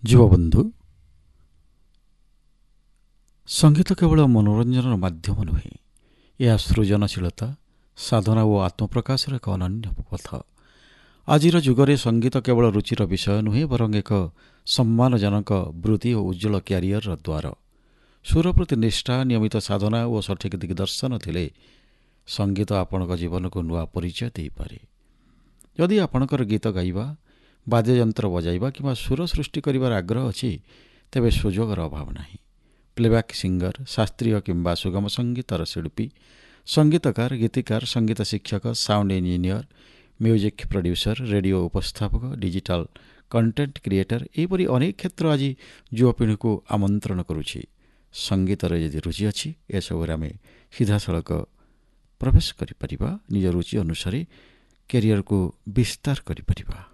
ଯୁବବନ୍ଧୁ, ସଙ୍ଗୀତ କେବଳ ମନୋରଞ୍ଜନର ମାଧ୍ୟମ ନୁହେଁ। ଏହା ସୃଜନଶୀଳତା, ସାଧନା ଓ ଆତ୍ମପ୍ରକାଶର ଏକ ଅନନ୍ୟ ପଥ। ଆଜିର ଯୁଗରେ ସଙ୍ଗୀତ କେବଳ ରୁଚିର ବିଷୟ ନୁହେଁ, ବରଂ ଏକ ସମ୍ମାନଜନକ ବୃତ୍ତି ଓ ଉଜ୍ଜ୍ୱଳ କ୍ୟାରିୟରର ଦ୍ୱାର। ସୁର ପ୍ରତି ନିଷ୍ଠା, ନିୟମିତ ସାଧନା ଓ ସଠିକ୍ ଦିଗଦର୍ଶନ ଥିଲେ ସଙ୍ଗୀତ ଆପଣଙ୍କ ଜୀବନକୁ ନୂଆ ପରିଚୟ ଦେଇପାରେ। ଯଦି ଆପଣଙ୍କର ଗୀତ ଗାଇବା, ବାଦ୍ୟଯନ୍ତ୍ର ବଜାଇବା କିମ୍ବା ସୁର ସୃଷ୍ଟି କରିବାର ଆଗ୍ରହ ଅଛି, ତେବେ ସୁଯୋଗର ଅଭାବ ନାହିଁ। ପ୍ଲେବ୍ୟାକ୍ ସିଙ୍ଗର, ଶାସ୍ତ୍ରୀୟ କିମ୍ବା ସୁଗମ ସଙ୍ଗୀତର ଶିଳ୍ପୀ, ସଙ୍ଗୀତକାର, ଗୀତିକାର, ସଙ୍ଗୀତ ଶିକ୍ଷକ, sound engineer, music producer, radio ଉପସ୍ଥାପକ, ଡିଜିଟାଲ କଣ୍ଟେଣ୍ଟ କ୍ରିଏଟର, ଏହିପରି ଅନେକ କ୍ଷେତ୍ର ଆଜି ଯୁବପିଢ଼ିକୁ ଆମନ୍ତ୍ରଣ କରୁଛି। ସଙ୍ଗୀତରେ ଯଦି ରୁଚି ଅଛି, ଏସବୁରେ ଆମେ ସିଧାସଳଖ ପ୍ରବେଶ କରିପାରିବା, ନିଜ ରୁଚି ଅନୁସାରେ କ୍ୟାରିୟରକୁ ବିସ୍ତାର କରିପାରିବା।